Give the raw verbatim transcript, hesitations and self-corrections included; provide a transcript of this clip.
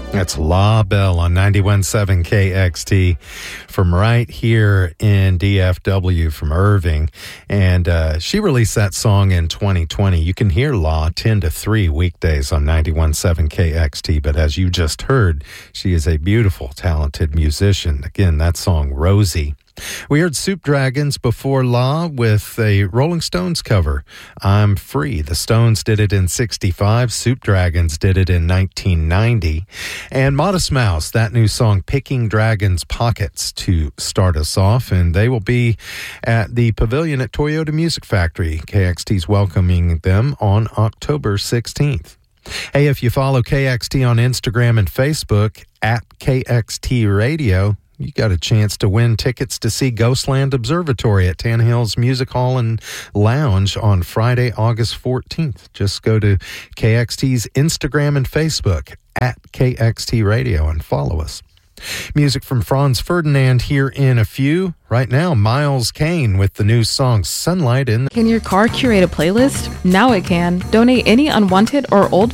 That's La Belle on ninety-one point seven K X T from right here in D F W from Irving. And uh, she released that song in twenty twenty. You can hear La ten to three weekdays on ninety-one point seven K X T. But as you just heard, she is a beautiful, talented musician. Again, that song, Rosie. We heard Soup Dragons before La with a Rolling Stones cover, I'm Free. The Stones did it in sixty-five. Soup Dragons did it in nineteen ninety. And Modest Mouse, that new song, Picking Dragons' Pockets, to start us off. And they will be at the Pavilion at Toyota Music Factory. K X T's welcoming them on October sixteenth. Hey, if you follow K X T on Instagram and Facebook at K X T Radio, you got a chance to win tickets to see Ghostland Observatory at Tannehill's Music Hall and Lounge on Friday, August fourteenth. Just go to K X T's Instagram and Facebook at K X T Radio and follow us. Music from Franz Ferdinand here in a few. Right now, Miles Kane with the new song Sunlight in. Can your car curate a playlist? Now it can. Donate any unwanted or old